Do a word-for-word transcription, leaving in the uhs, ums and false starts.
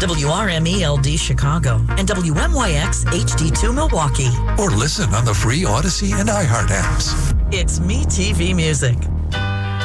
W R M E L D Chicago, and W M Y X H D two Milwaukee. Or listen on the free Odyssey and iHeart apps. It's Me T V Music.